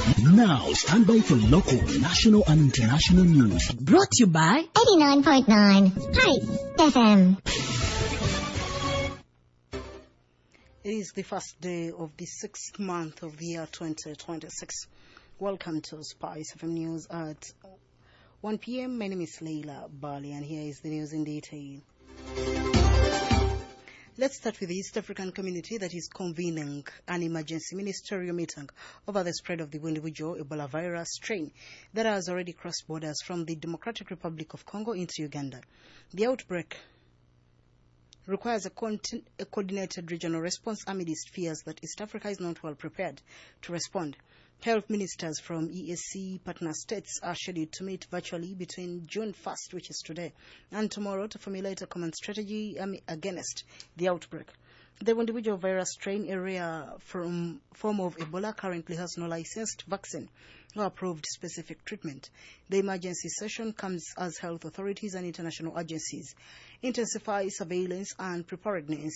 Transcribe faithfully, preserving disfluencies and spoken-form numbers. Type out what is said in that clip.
Now, stand by for local, national, and international news. Brought to you by eighty-nine point nine Hype F M. It is the first day of the sixth month of the year twenty twenty-six. Welcome to Spice F M News at one p m My name is Leila Bali, and here is the news in detail. Let's start with the East African community that is convening an emergency ministerial meeting over the spread of the Bundibugyo Ebola virus strain that has already crossed borders from the Democratic Republic of Congo into Uganda. The outbreak requires a, a coordinated regional response amidst fears that East Africa is not well prepared to respond. Health ministers from E A C partner states are scheduled to meet virtually between June first, which is today, and tomorrow to formulate a common strategy against the outbreak. The Bundibugyo virus strain, a rare from form of Ebola, currently has no licensed vaccine or approved specific treatment. The emergency session comes as health authorities and international agencies intensify surveillance and preparedness